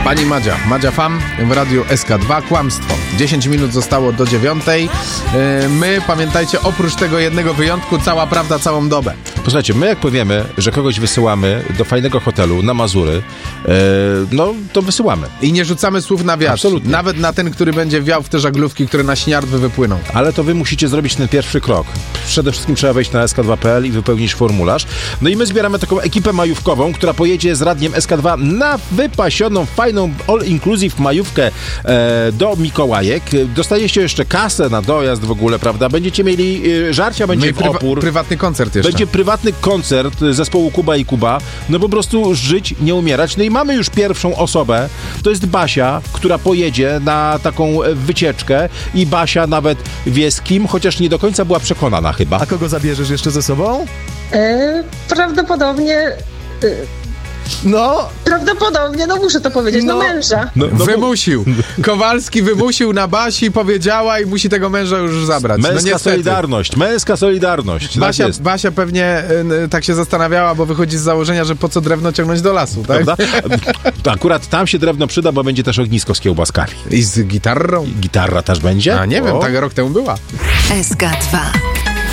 Pani Madzia Fam w radiu SK2. Kłamstwo. 10 minut zostało do 9:00. My, pamiętajcie, oprócz tego jednego wyjątku, cała prawda całą dobę. Posłuchajcie, my jak powiemy, że kogoś wysyłamy do fajnego hotelu na Mazury, no to wysyłamy. I nie rzucamy słów na wiatr. Absolutnie. Nawet na ten, który będzie wiał w te żaglówki, które na śniardwy wypłyną. Ale to wy musicie zrobić ten pierwszy krok. Przede wszystkim trzeba wejść na sk2.pl i wypełnić formularz. No i my zbieramy taką ekipę majówkową, która pojedzie z radiem SK2 na wypasioną, fajną all-inclusive majówkę do Mikołajek. Dostajecie jeszcze kasę na dojazd w ogóle, prawda? Będziecie mieli żarcia, będzie w opór. Prywatny koncert jeszcze. Będzie prywatny koncert zespołu Kuba i Kuba. No po prostu żyć, nie umierać. No i mamy już pierwszą osobę. To jest Basia, która pojedzie na taką wycieczkę i Basia nawet wie z kim, chociaż nie do końca była przekonana chyba. A kogo zabierzesz jeszcze ze sobą? Prawdopodobnie, No, no muszę to powiedzieć, no męża. Wymusił. Kowalski wymusił na Basi, powiedziała i musi tego męża już zabrać. Męska solidarność. Basia pewnie tak się zastanawiała, bo wychodzi z założenia, że po co drewno ciągnąć do lasu, tak? Prawda? To akurat tam się drewno przyda, bo będzie też ognisko z kiełbaskami. I z gitarą. Gitarra też będzie? A nie wiem, tak rok temu była. SK2